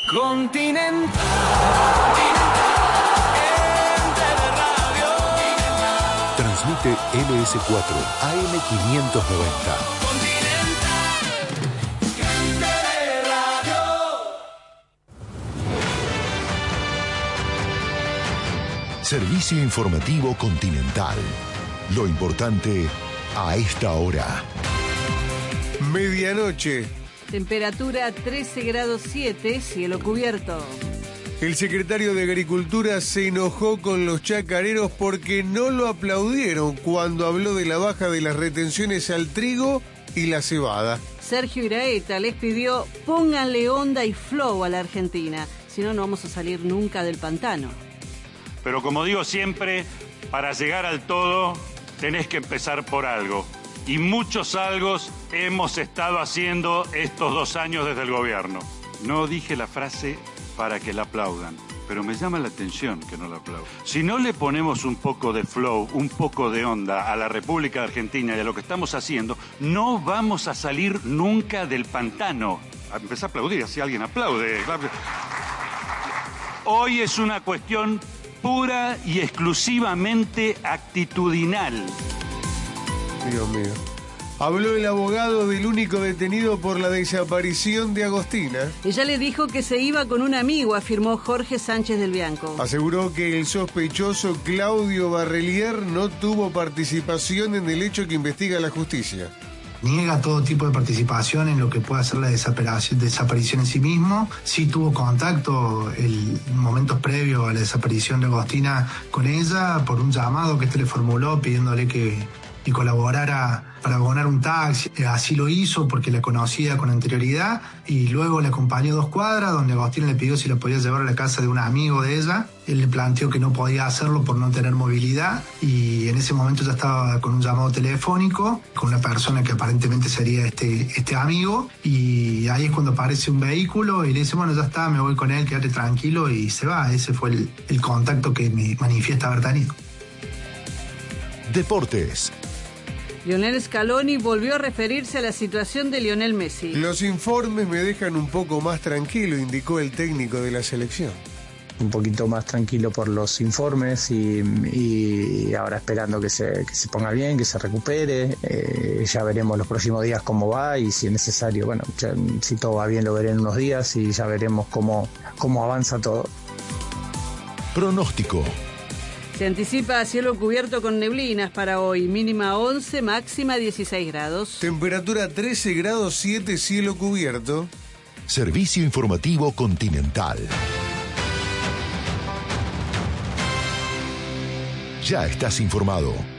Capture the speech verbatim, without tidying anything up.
Continental. Transmite L S cuatro A M quinientos noventa. Servicio informativo Continental. Lo importante a esta hora. Medianoche. Temperatura trece grados siete, cielo cubierto. El secretario de Agricultura se enojó con los chacareros porque no lo aplaudieron cuando habló de la baja de las retenciones al trigo y la cebada. Sergio Iraeta les pidió: pónganle onda y flow a la Argentina, si no, no vamos a salir nunca del pantano. Pero como digo siempre, para llegar al todo tenés que empezar por algo. Y muchos algos hemos estado haciendo estos dos años desde el gobierno. No dije la frase para que la aplaudan, pero me llama la atención que no la aplaudan. Si no le ponemos un poco de flow, un poco de onda a la República de Argentina y a lo que estamos haciendo, no vamos a salir nunca del pantano. Empecé a aplaudir, así alguien aplaude. Hoy es una cuestión pura y exclusivamente actitudinal. Dios mío. Habló el abogado del único detenido por la desaparición de Agostina. Ella le dijo que se iba con un amigo, afirmó Jorge Sánchez del Bianco. Aseguró que el sospechoso Claudio Barrelier no tuvo participación en el hecho que investiga la justicia. Niega todo tipo de participación en lo que pueda ser la desaparición, desaparición en sí mismo. Sí tuvo contacto en momentos previos a la desaparición de Agostina con ella por un llamado que este le formuló pidiéndole que, que colaborara para abonar un taxi. Así lo hizo porque la conocía con anterioridad y luego le acompañó dos cuadras donde Agostina le pidió si la podía llevar a la casa de un amigo de ella. Él le planteó que no podía hacerlo por no tener movilidad y en ese momento ya estaba con un llamado telefónico con una persona que aparentemente sería este, este amigo, y ahí es cuando aparece un vehículo y le dice: bueno, ya está, me voy con él, quédate tranquilo, y se va. Ese fue el, el contacto que me manifiesta haber tenido. Deportes. Lionel Scaloni volvió a referirse a la situación de Lionel Messi. Los informes me dejan un poco más tranquilo, indicó el técnico de la selección. Un poquito más tranquilo por los informes y, y ahora esperando que se, que se ponga bien, que se recupere. Eh, ya veremos los próximos días cómo va y si es necesario, bueno, ya, si todo va bien lo veré en unos días y ya veremos cómo, cómo avanza todo. Pronóstico. Se anticipa cielo cubierto con neblinas para hoy, mínima once, máxima dieciséis grados. Temperatura trece grados siete, cielo cubierto. Servicio informativo Continental. Ya estás informado.